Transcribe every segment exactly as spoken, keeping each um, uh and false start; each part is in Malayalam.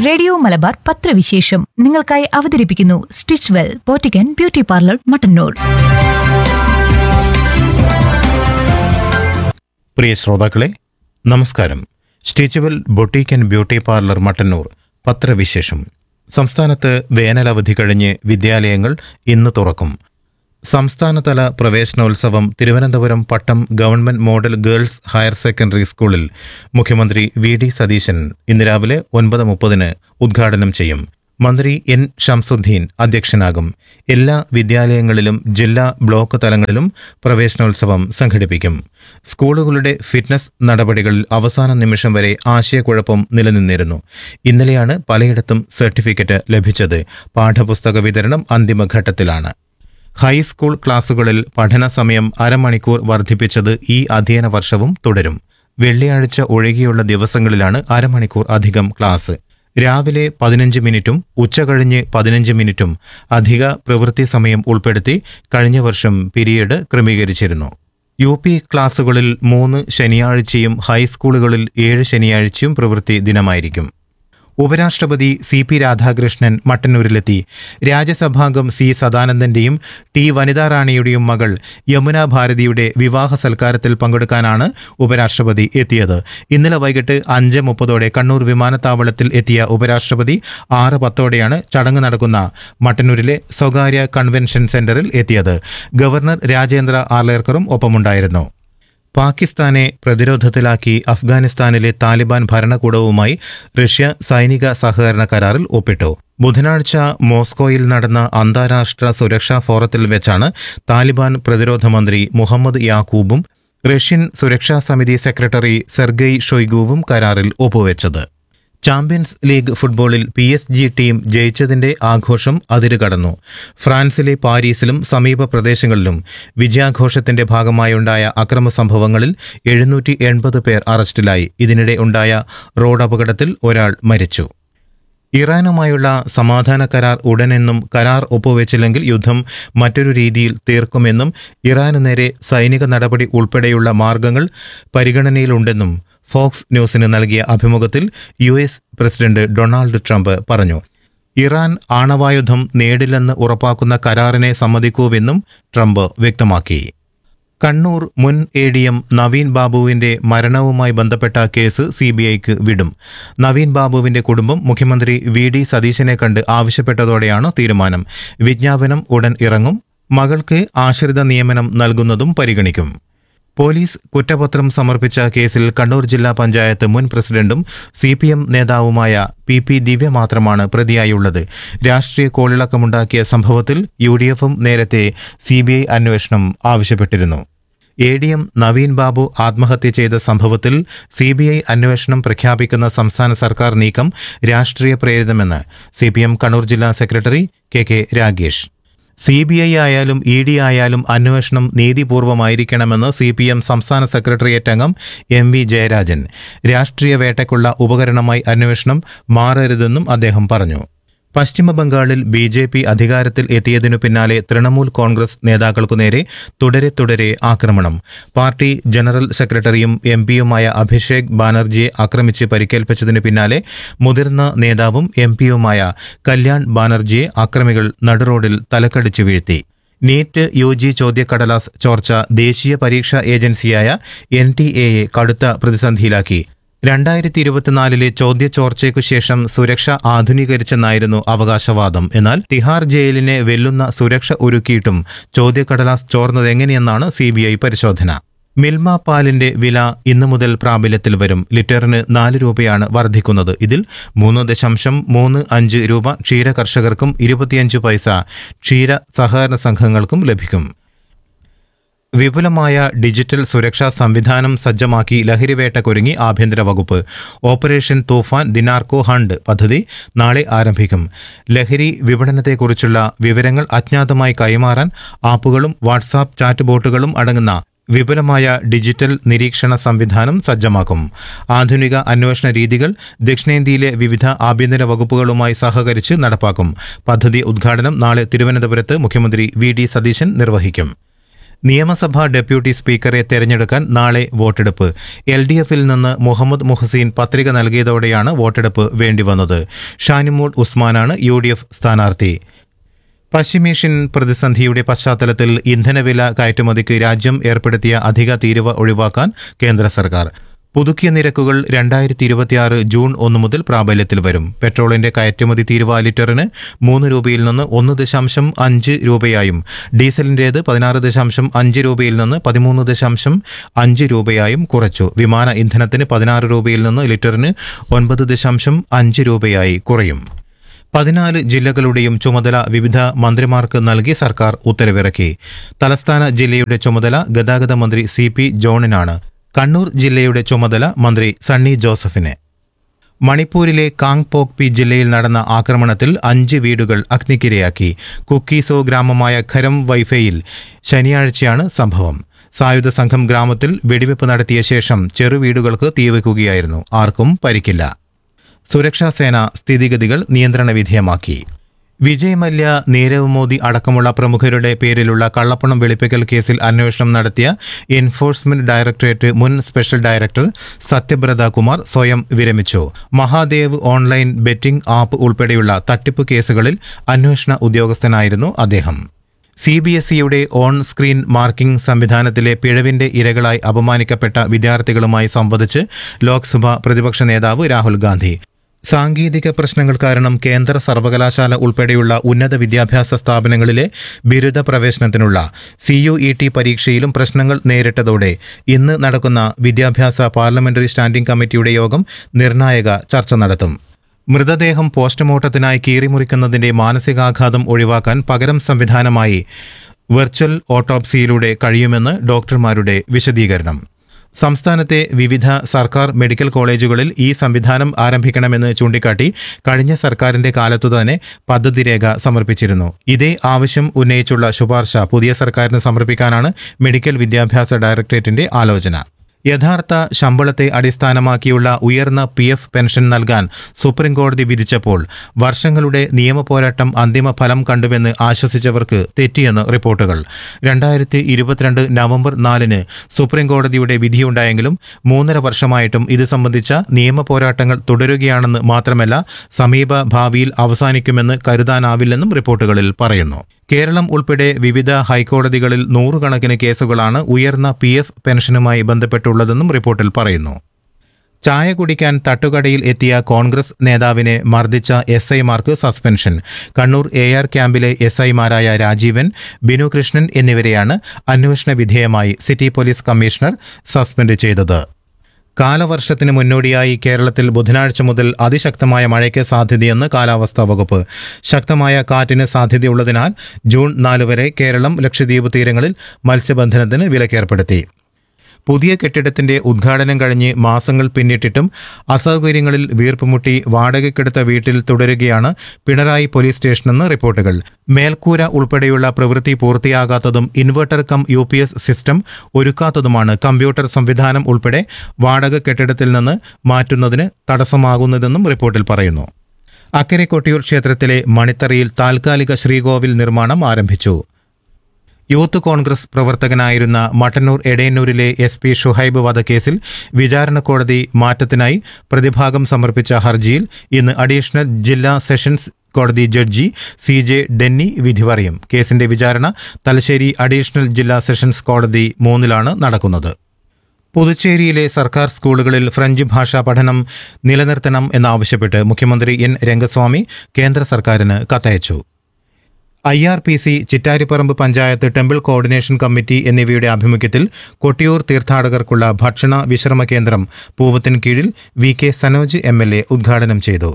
റേഡിയോ മലബാർ പത്രവിശേഷം നിങ്ങൾക്കായി അവതരിപ്പിക്കുന്നു stitch well പോറ്റിക്കൻ beauty parlour Mattannur. പ്രിയ ശ്രോതാക്കളെ, നമസ്കാരം. Stitch well boutique and beauty parlour Mattannur പത്രവിശേഷം. സംസ്ഥാനത്ത് വേനലവധി കഴിഞ്ഞ് വിദ്യാലയങ്ങൾ ഇന്ന് തുറക്കും. സംസ്ഥാനതല പ്രവേശനോത്സവം തിരുവനന്തപുരം പട്ടം government model girls higher secondary സ്കൂളിൽ മുഖ്യമന്ത്രി വി ഡി സതീശൻ ഇന്ന് രാവിലെ ഒൻപത് മുപ്പതിന് ഉദ്ഘാടനം ചെയ്യും. മന്ത്രി എൻ ഷംസുദ്ദീൻ അധ്യക്ഷനാകും. എല്ലാ വിദ്യാലയങ്ങളിലും ജില്ലാ ബ്ലോക്ക് തലങ്ങളിലും പ്രവേശനോത്സവം സംഘടിപ്പിക്കും. സ്കൂളുകളുടെ ഫിറ്റ്നസ് നടപടികളിൽ അവസാന നിമിഷം വരെ ആശയക്കുഴപ്പം നിലനിന്നിരുന്നു. ഇന്നലെയാണ് പലയിടത്തും സർട്ടിഫിക്കറ്റ് ലഭിച്ചത്. പാഠപുസ്തക വിതരണം അന്തിമഘട്ടത്തിലാണ്. ഹൈസ്കൂൾ ക്ലാസുകളിൽ പഠന സമയം അരമണിക്കൂർ വർദ്ധിപ്പിച്ചത് ഈ അധ്യയന വർഷവും തുടരും. വെള്ളിയാഴ്ച ഒഴികെയുള്ള ദിവസങ്ങളിലാണ് അരമണിക്കൂർ അധികം ക്ലാസ്. രാവിലെ പതിനഞ്ച് മിനിറ്റും ഉച്ചകഴിഞ്ഞ് പതിനഞ്ച് മിനിറ്റും അധിക പ്രവൃത്തി സമയം ഉൾപ്പെടുത്തി കഴിഞ്ഞ വർഷം പിരീഡ് ക്രമീകരിച്ചിരുന്നു. യു പി ക്ലാസുകളിൽ മൂന്ന് ശനിയാഴ്ചയും ഹൈസ്കൂളുകളിൽ ഏഴ് ശനിയാഴ്ചയും പ്രവൃത്തി ദിനമായിരിക്കും. ഉപരാഷ്ട്രപതി C P Radhakrishnan മട്ടന്നൂരിലെത്തി. രാജ്യസഭാംഗം C സദാനന്ദന്റെയും T വനിതാറാണിയുടെയും മകൾ യമുന ഭാരതിയുടെ വിവാഹ സൽക്കാരത്തിൽ പങ്കെടുക്കാനാണ് ഉപരാഷ്ട്രപതി എത്തിയത്. ഇന്നലെ വൈകിട്ട് അഞ്ച് മുപ്പതോടെ കണ്ണൂർ വിമാനത്താവളത്തിൽ എത്തിയ ഉപരാഷ്ട്രപതി ആറ് പത്തോടെയാണ് ചടങ്ങ് നടക്കുന്ന മട്ടന്നൂരിലെ സ്വകാര്യ കൺവെൻഷൻ സെന്ററിൽ എത്തിയത്. ഗവർണർ രാജേന്ദ്ര ആർലേക്കറും ഒപ്പമുണ്ടായിരുന്നു. പാകിസ്ഥാനെ പ്രതിരോധത്തിലാക്കി അഫ്ഗാനിസ്ഥാനിലെ താലിബാൻ ഭരണകൂടവുമായി റഷ്യ സൈനിക സഹകരണ കരാറിൽ ഒപ്പിട്ടു. ബുധനാഴ്ച മോസ്കോയിൽ നടന്ന അന്താരാഷ്ട്ര സുരക്ഷാ ഫോറത്തിൽ വെച്ചാണ് താലിബാൻ പ്രതിരോധ മന്ത്രി മുഹമ്മദ് യാക്കൂബും റഷ്യൻ സുരക്ഷാ സമിതി സെക്രട്ടറി സെർഗെയ് ഷൊയ്ഗുവും കരാറിൽ ഒപ്പുവെച്ചത്. ചാമ്പ്യൻസ് ലീഗ് ഫുട്ബോളിൽ പി എസ് ജി ടീം ജയിച്ചതിന്റെ ആഘോഷം അതിരുകടന്നു. ഫ്രാൻസിലെ പാരീസിലും സമീപ പ്രദേശങ്ങളിലും വിജയാഘോഷത്തിന്റെ ഭാഗമായുണ്ടായ അക്രമ സംഭവങ്ങളിൽ എഴുന്നൂറ്റി എൺപത് പേർ അറസ്റ്റിലായി. ഇതിനിടെ ഉണ്ടായ റോഡ് അപകടത്തിൽ ഒരാൾ മരിച്ചു. ഇറാനുമായുള്ള സമാധാന കരാർ ഉടനെന്നും കരാർ ഒപ്പുവെച്ചില്ലെങ്കിൽ യുദ്ധം മറ്റൊരു രീതിയിൽ തീർക്കുമെന്നും ഇറാനു നേരെ സൈനിക നടപടി ഉൾപ്പെടെയുള്ള മാർഗങ്ങൾ പരിഗണനയിലുണ്ടെന്നും ഫോക്സ് ന്യൂസിന് നൽകിയ അഭിമുഖത്തിൽ U S president Donald Trump പറഞ്ഞു. ഇറാൻ ആണവായുധം നേടില്ലെന്ന് ഉറപ്പാക്കുന്ന കരാറിനെ സമ്മതിക്കൂവെന്നും ട്രംപ് വ്യക്തമാക്കി. കണ്ണൂർ മുൻ എ ഡി എം നവീൻ ബാബുവിന്റെ മരണവുമായി ബന്ധപ്പെട്ട കേസ് സി ബി ഐക്ക് വിടും. നവീൻ ബാബുവിന്റെ കുടുംബം മുഖ്യമന്ത്രി വി ഡി സതീശനെ കണ്ട് ആവശ്യപ്പെട്ടതോടെയാണ് തീരുമാനം. വിജ്ഞാപനം ഉടൻ ഇറങ്ങും. മകൾക്ക് ആശ്രിത നിയമനം നൽകുന്നതും പരിഗണിക്കും. പോലീസ് കുറ്റപത്രം സമർപ്പിച്ച കേസിൽ കണ്ണൂർ ജില്ലാ പഞ്ചായത്ത് മുൻ പ്രസിഡന്റും സി പി എം നേതാവുമായ പി പി ദിവ്യ മാത്രമാണ് പ്രതിയായുള്ളത്. രാഷ്ട്രീയ കോളിളക്കമുണ്ടാക്കിയ സംഭവത്തിൽ യു ഡി എഫും നേരത്തെ സി ബി ഐ അന്വേഷണം ആവശ്യപ്പെട്ടിരുന്നു. A D M Naveen Babu ആത്മഹത്യ ചെയ്ത സംഭവത്തിൽ സി ബി ഐ അന്വേഷണം പ്രഖ്യാപിക്കുന്ന സംസ്ഥാന സർക്കാർ നീക്കം രാഷ്ട്രീയ പ്രേരിതമെന്ന് സി പി എം കണ്ണൂർ ജില്ലാ secretary K K Ragesh. C B I ആയാലും ഇ ഡി ആയാലും അന്വേഷണം നീതിപൂർവമായിരിക്കണമെന്ന് സി പി എം സംസ്ഥാന സെക്രട്ടേറിയറ്റ് അംഗം എം വി ജയരാജൻ. രാഷ്ട്രീയ വേട്ടയ്ക്കുള്ള ഉപകരണമായി അന്വേഷണം മാറരുതെന്നും അദ്ദേഹം പറഞ്ഞു. പശ്ചിമബംഗാളിൽ ബി ജെ പി അധികാരത്തിൽ എത്തിയതിനു പിന്നാലെ തൃണമൂൽ കോൺഗ്രസ് നേതാക്കൾക്കു നേരെ തുടരെ തുടരെ ആക്രമണം. പാർട്ടി ജനറൽ സെക്രട്ടറിയും എം പിയുമായ അഭിഷേക് ബാനർജിയെ ആക്രമിച്ച് പരിക്കേൽപ്പിച്ചതിനു പിന്നാലെ മുതിർന്ന നേതാവും എം പിയുമായ കല്യാൺ ബാനർജിയെ അക്രമികൾ നടുറോഡിൽ തലക്കടിച്ചു വീഴ്ത്തി. നീറ്റ് യു ജി ചോദ്യക്കടലാസ് ചോർച്ച ദേശീയ പരീക്ഷാ ഏജൻസിയായ എൻ ടി എയെ കടുത്ത പ്രതിസന്ധിയിലാക്കി. രണ്ടായിരത്തി ഇരുപത്തിനാലിലെ ചോദ്യചോർച്ചയ്ക്കു ശേഷം സുരക്ഷ ആധുനീകരിച്ചെന്നായിരുന്നു അവകാശവാദം. എന്നാൽ തിഹാർ ജയിലിനെ വെല്ലുന്ന സുരക്ഷ ഒരുക്കിയിട്ടും ചോദ്യക്കടലാസ് ചോർന്നതെങ്ങനെയെന്നാണ് സി ബി ഐ പരിശോധന. മിൽമ പാലിന്റെ വില ഇന്നു മുതൽ പ്രാബല്യത്തിൽ വരും. ലിറ്ററിന് നാല് രൂപയാണ് വർദ്ധിക്കുന്നത്. ഇതിൽ മൂന്ന് ദശാംശം മൂന്ന് അഞ്ച് രൂപ ക്ഷീര കർഷകർക്കും ഇരുപത്തിയഞ്ച് പൈസ ക്ഷീര സഹകരണ സംഘങ്ങൾക്കും ലഭിക്കും. വിപുലമായ ഡിജിറ്റൽ സുരക്ഷാ സംവിധാനം സജ്ജമാക്കി ലഹരിവേട്ടക്കൊരുങ്ങി ആഭ്യന്തര വകുപ്പ്. ഓപ്പറേഷൻ തൂഫാൻ ദിനാർക്കോ ഹണ്ട് പദ്ധതി നാളെ ആരംഭിക്കും. ലഹരി വിപണനത്തെക്കുറിച്ചുള്ള വിവരങ്ങൾ അജ്ഞാതമായി കൈമാറാൻ ആപ്പുകളും വാട്സാപ്പ് ചാറ്റ് ബോട്ടുകളും അടങ്ങുന്ന വിപുലമായ ഡിജിറ്റൽ നിരീക്ഷണ സംവിധാനം സജ്ജമാക്കും. ആധുനിക അന്വേഷണ രീതികൾ ദക്ഷിണേന്ത്യയിലെ വിവിധ ആഭ്യന്തര വകുപ്പുകളുമായി സഹകരിച്ച് നടപ്പാക്കും. പദ്ധതി ഉദ്ഘാടനം നാളെ തിരുവനന്തപുരത്ത് മുഖ്യമന്ത്രി വി ഡി സതീശൻ നിർവഹിക്കും. നിയമസഭാ ഡെപ്യൂട്ടി സ്പീക്കറെ തെരഞ്ഞെടുക്കാൻ നാളെ വോട്ടെടുപ്പ്. എൽ ഡി എഫിൽ നിന്ന് മുഹമ്മദ് മുഹസീൻ പത്രിക നൽകിയതോടെയാണ് വോട്ടെടുപ്പ് വേണ്ടിവന്നത്. ഷാനിമോൾ ഉസ്മാനാണ് യു ഡി എഫ് സ്ഥാനാർത്ഥി. പശ്ചിമേഷ്യൻ പ്രതിസന്ധിയുടെ പശ്ചാത്തലത്തിൽ ഇന്ധനവില കയറ്റുമതിക്ക് രാജ്യം ഏർപ്പെടുത്തിയ അധിക തീരുവ ഒഴിവാക്കാൻ കേന്ദ്ര സർക്കാർ. പുതുക്കിയ നിരക്കുകൾ രണ്ടായിരത്തി ഇരുപത്തിയാറ് ജൂൺ ഒന്ന് മുതൽ പ്രാബല്യത്തിൽ വരും. പെട്രോളിന്റെ കയറ്റുമതി തീരുവ ലിറ്ററിന് മൂന്ന് രൂപയിൽ നിന്ന് ഒന്ന് ദശാംശം അഞ്ച് രൂപയായും ഡീസലിന്റേത് പതിനാറ് ദശാംശം അഞ്ച് രൂപയിൽ നിന്ന് പതിമൂന്ന് ദശാംശം അഞ്ച് രൂപയായും കുറച്ചു. വിമാന ഇന്ധനത്തിന് പതിനാറ് രൂപയിൽ നിന്ന് ലിറ്ററിന് ഒൻപത് ദശാംശം അഞ്ച് രൂപയായി കുറയും. പതിനാല് ജില്ലകളുടെയും ചുമതല വിവിധ മന്ത്രിമാർക്ക് നൽകി സർക്കാർ ഉത്തരവിറക്കി. തലസ്ഥാന ജില്ലയുടെ ചുമതല ഗതാഗത മന്ത്രി സി പി ജോണിനാണ്. കണ്ണൂർ ജില്ലയുടെ ചുമതല മന്ത്രി സണ്ണി ജോസഫിന്. മണിപ്പൂരിലെ കാങ്പോക്പി ജില്ലയിൽ നടന്ന ആക്രമണത്തിൽ അഞ്ച് വീടുകൾ അഗ്നിക്കിരയാക്കി. കുക്കീസോ ഗ്രാമമായ ഖരം വൈഫയിൽ ശനിയാഴ്ചയാണ് സംഭവം. സായുധ സംഘം ഗ്രാമത്തിൽ വെടിവെപ്പ് നടത്തിയ ശേഷം ചെറുവീടുകൾക്ക് തീവെക്കുകയായിരുന്നു. ആർക്കും പരിക്കില്ല. സുരക്ഷാസേന സ്ഥിതിഗതികൾ നിയന്ത്രണ വിധേയമാക്കി. വിജയ് മല്യ, നീരവ് മോദി അടക്കമുള്ള പ്രമുഖരുടെ പേരിലുള്ള കള്ളപ്പണം വെളുപ്പിക്കൽ കേസിൽ അന്വേഷണം നടത്തിയ എൻഫോഴ്സ്മെന്റ് ഡയറക്ടറേറ്റ് മുൻ സ്പെഷ്യൽ ഡയറക്ടർ സത്യബ്രത കുമാർ സ്വയം വിരമിച്ചു. മഹാദേവ് ഓൺലൈൻ ബെറ്റിംഗ് ആപ്പ് ഉൾപ്പെടെയുള്ള തട്ടിപ്പ് കേസുകളിൽ അന്വേഷണ ഉദ്യോഗസ്ഥനായിരുന്നു അദ്ദേഹം. സി ബി എസ് ഇയുടെ ഓൺ സ്ക്രീൻ മാർക്കിംഗ് സംവിധാനത്തിലെ പിഴവിന്റെ ഇരകളായി അപമാനിക്കപ്പെട്ട വിദ്യാർത്ഥികളുമായി സംവദിച്ച് ലോക്സഭ പ്രതിപക്ഷ നേതാവ് രാഹുൽ ഗാന്ധി. സാങ്കേതിക പ്രശ്നങ്ങൾ കാരണം കേന്ദ്ര സർവകലാശാല ഉൾപ്പെടെയുള്ള ഉന്നത വിദ്യാഭ്യാസ സ്ഥാപനങ്ങളിലെ ബിരുദ പ്രവേശനത്തിനുള്ള സി യു ഇ ടി പരീക്ഷയിലും പ്രശ്നങ്ങൾ നേരിട്ടതോടെ ഇന്ന് നടക്കുന്ന വിദ്യാഭ്യാസ പാർലമെന്ററി സ്റ്റാൻഡിംഗ് കമ്മിറ്റിയുടെ യോഗം നിർണായക ചർച്ച നടത്തും. മൃതദേഹം പോസ്റ്റ്മോർട്ടത്തിനായി കീറിമുറിക്കുന്നതിന്റെ മാനസികാഘാതം ഒഴിവാക്കാൻ പകരം സംവിധാനമായി വെർച്വൽ ഓട്ടോപ്സിയിലൂടെ കഴിയുമെന്ന് ഡോക്ടർമാരുടെ വിശദീകരണം. സംസ്ഥാനത്തെ വിവിധ സർക്കാർ മെഡിക്കൽ കോളേജുകളിൽ ഈ സംവിധാനം ആരംഭിക്കണമെന്ന് ചൂണ്ടിക്കാട്ടി കഴിഞ്ഞ സർക്കാരിന്റെ കാലത്തു തന്നെ പദ്ധതി രേഖ സമർപ്പിച്ചിരുന്നു. ഇതേ ആവശ്യം ഉന്നയിച്ചുള്ള ശുപാർശ പുതിയ സർക്കാരിന് സമർപ്പിക്കാനാണ് മെഡിക്കൽ വിദ്യാഭ്യാസ ഡയറക്ടറേറ്റിന്റെ ആലോചന. യഥാർത്ഥ ശമ്പളത്തെ അടിസ്ഥാനമാക്കിയുള്ള ഉയർന്ന പി എഫ് പെൻഷൻ നൽകാൻ സുപ്രീംകോടതി വിധിച്ചപ്പോൾ വർഷങ്ങളുടെ നിയമപോരാട്ടം അന്തിമ ഫലം കണ്ടുവെന്ന് ആശ്വസിച്ചവർക്ക് തെറ്റിയെന്ന് റിപ്പോർട്ടുകൾ. രണ്ടായിരത്തി ഇരുപത്തിരണ്ട് നവംബർ നാലിന് സുപ്രീംകോടതിയുടെ വിധിയുണ്ടായെങ്കിലും മൂന്നര വർഷമായിട്ടും ഇത് സംബന്ധിച്ച നിയമപോരാട്ടങ്ങൾ തുടരുകയാണെന്ന് മാത്രമല്ല സമീപ ഭാവിയിൽ അവസാനിക്കുമെന്ന് കരുതാനാവില്ലെന്നും റിപ്പോർട്ടുകളിൽ പറയുന്നു. കേരളം ഉൾപ്പെടെ വിവിധ ഹൈക്കോടതികളിൽ നൂറുകണക്കിന് കേസുകളാണ് ഉയർന്ന പി എഫ് പെൻഷനുമായി ബന്ധപ്പെട്ടുള്ളതെന്നും റിപ്പോർട്ടിൽ പറയുന്നു. ചായ കുടിക്കാൻ തട്ടുകടയിൽ എത്തിയ കോൺഗ്രസ് നേതാവിനെ മർദ്ദിച്ച S ഐമാർക്ക് suspension. Kannur A R ക്യാമ്പിലെ എസ് ഐമാരായ രാജീവൻ, ബിനു കൃഷ്ണൻ എന്നിവരെയാണ് അന്വേഷണ വിധേയമായി സിറ്റി പോലീസ് കമ്മീഷണർ സസ്പെൻഡ് ചെയ്തത്. കാലവർഷത്തിന് മുന്നോടിയായി കേരളത്തിൽ ബുധനാഴ്ച മുതൽ അതിശക്തമായ മഴയ്ക്ക് സാധ്യതയെന്ന് കാലാവസ്ഥാ വകുപ്പ്. ശക്തമായ കാറ്റിന് സാധ്യതയുള്ളതിനാൽ ജൂൺ നാല് വരെ കേരളം ലക്ഷദ്വീപ് തീരങ്ങളിൽ മത്സ്യബന്ധനത്തിന് വിലക്കേർപ്പെടുത്തി. പുതിയ കെട്ടിടത്തിന്റെ ഉദ്ഘാടനം കഴിഞ്ഞ് മാസങ്ങൾ പിന്നിട്ടിട്ടും അസൗകര്യങ്ങളിൽ വീർപ്പുമുട്ടി വാടകയ്ക്കെടുത്ത വീട്ടിൽ തുടരുകയാണ് പിണറായി പോലീസ് സ്റ്റേഷനെന്ന് റിപ്പോർട്ടുകൾ. മേൽക്കൂര ഉൾപ്പെടെയുള്ള പ്രവൃത്തി പൂർത്തിയാകാത്തതും inverter come you P S system ഒരുക്കാത്തതുമാണ് computer സംവിധാനം ഉൾപ്പെടെ വാടക കെട്ടിടത്തിൽ നിന്ന് മാറ്റുന്നതിന് തടസ്സമാകുന്നതെന്നും റിപ്പോർട്ടിൽ പറയുന്നു. അക്കരെ കൊട്ടിയൂർ ക്ഷേത്രത്തിലെ മണിത്തറയിൽ താൽക്കാലിക ശ്രീകോവിൽ നിർമ്മാണം ആരംഭിച്ചു. Youth Congress പ്രവർത്തകനായിരുന്ന Mattannur എടയന്നൂരിലെ S P Shuhaib വധക്കേസിൽ വിചാരണ കോടതി മാറ്റത്തിനായി പ്രതിഭാഗം സമർപ്പിച്ച ഹർജിയിൽ ഇന്ന് അഡീഷണൽ ജില്ലാ സെഷൻസ് കോടതി ജഡ്ജി സി ജെ ഡെന്നി വിധി പറയും. കേസിന്റെ വിചാരണ തലശ്ശേരി അഡീഷണൽ ജില്ലാ സെഷൻസ് കോടതി മൂന്നിലാണ് നടക്കുന്നത്. പുതുച്ചേരിയിലെ സർക്കാർ സ്കൂളുകളിൽ ഫ്രഞ്ച് ഭാഷാ പഠനം നിലനിർത്തണം എന്നാവശ്യപ്പെട്ട് മുഖ്യമന്ത്രി എൻ രംഗസ്വാമി കേന്ദ്ര സർക്കാരിന് കത്തയച്ചു. I R P C, Chittariparamba panchayat temple coordination committee എന്നിവയുടെ ആഭിമുഖ്യത്തിൽ കൊട്ടിയൂർ തീർത്ഥാടകർക്കുള്ള ഭക്ഷണ വിശ്രമ കേന്ദ്രം പൂവത്തിന് കീഴിൽ V K Sanoj M L A ഉദ്ഘാടനം ചെയ്തു.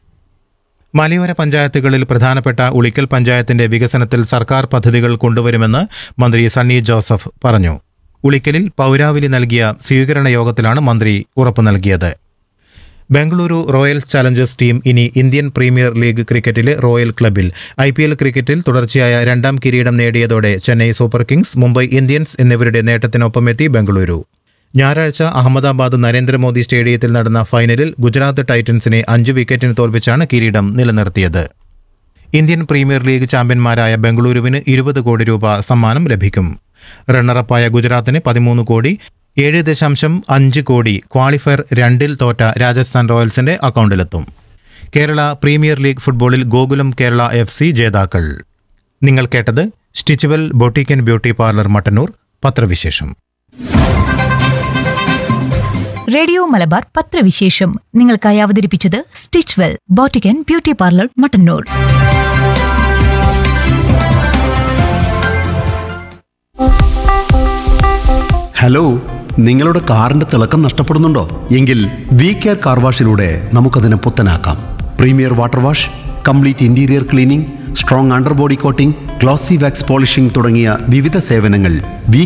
മലയോര പഞ്ചായത്തുകളിൽ പ്രധാനപ്പെട്ട ഉളിക്കൽ പഞ്ചായത്തിന്റെ വികസനത്തിൽ സർക്കാർ പദ്ധതികൾ കൊണ്ടുവരുമെന്ന് മന്ത്രി സണ്ണി ജോസഫ് പറഞ്ഞു. ഉളിക്കലിൽ പൗരാവലി നൽകിയ സ്വീകരണ യോഗത്തിലാണ് മന്ത്രി ഉറപ്പു നൽകിയത്. ബംഗളൂരു റോയൽ ചലഞ്ചേഴ്സ് ടീം ഇനി ഇന്ത്യൻ പ്രീമിയർ ലീഗ് ക്രിക്കറ്റിലെ റോയൽ ക്ലബിൽ. ഐ പി എൽ ക്രിക്കറ്റിൽ തുടർച്ചയായ രണ്ടാം കിരീടം നേടിയതോടെ Chennai super Kings, Mumbai Indians എന്നിവരുടെ നേട്ടത്തിനൊപ്പമെത്തി ബംഗളൂരു. ഞായറാഴ്ച അഹമ്മദാബാദ് നരേന്ദ്രമോദി സ്റ്റേഡിയത്തിൽ നടന്ന ഫൈനലിൽ ഗുജറാത്ത് ടൈറ്റൻസിനെ അഞ്ച് വിക്കറ്റിന് തോൽപ്പിച്ചാണ് കിരീടം നിലനിർത്തിയത്. ഇന്ത്യൻ പ്രീമിയർ ലീഗ് ചാമ്പ്യന്മാരായ ബംഗളൂരുവിന് ഇരുപത് കോടി രൂപ സമ്മാനം ലഭിക്കും. റണ്ണറപ്പായ ഗുജറാത്തിന് പതിമൂന്ന് കോടി ഏഴ് ദശാംശം അഞ്ച് കോടി ക്വാളിഫയർ രണ്ടിൽ തോറ്റ രാജസ്ഥാൻ റോയൽസിന്റെ അക്കൗണ്ടിലെത്തും. കേരള പ്രീമിയർ ലീഗ് ഫുട്ബോളിൽ ഗോകുലം കേരള എഫ് സി ജേതാക്കൾ. നിങ്ങൾ കേട്ടത് Stitchwell boutique and beauty parlour Mattannur പത്രവിശേഷം. റേഡിയോ മലബാർ പത്രവിശേഷം നിങ്ങൾക്കായി അവതരിപ്പിച്ചത് Stitchwell boutique and beauty parlour Mattannur. Hello, നിങ്ങളുടെ കാറിന്റെ തിളക്കം നഷ്ടപ്പെടുന്നുണ്ടോ? എങ്കിൽ വി കെയർ കാർ വാഷിലൂടെ നമുക്കതിനെ പുത്തനാക്കാം. Premier water wash, complete interior cleaning, strong under body coating, glossy wax polishing തുടങ്ങിയ വിവിധ സേവനങ്ങൾ വി